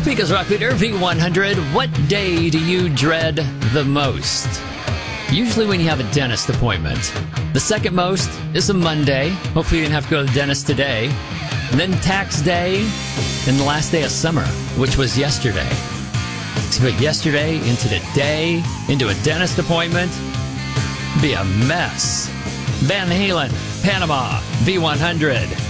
Because Rock Leader V100, what day do you dread the most? Usually when you have a dentist appointment. The second most is a Monday. Hopefully you didn't have to go to the dentist today. And then tax day, and the last day of summer, which was yesterday. So put yesterday into the day, into a dentist appointment, be a mess. Van Halen, Panama, V100.